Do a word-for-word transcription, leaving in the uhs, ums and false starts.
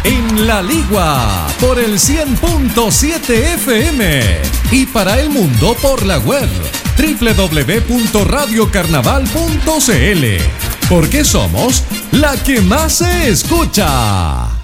en La Ligua por el cien punto siete F M y para el mundo por la web doble u doble u doble u punto radio carnaval punto c l, porque somos la que más se escucha.